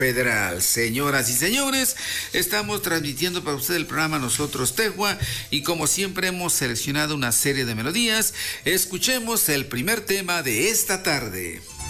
Federal. Señoras y señores, estamos transmitiendo para usted el programa Nosotros Tehua y como siempre hemos seleccionado una serie de melodías. Escuchemos el primer tema de esta tarde.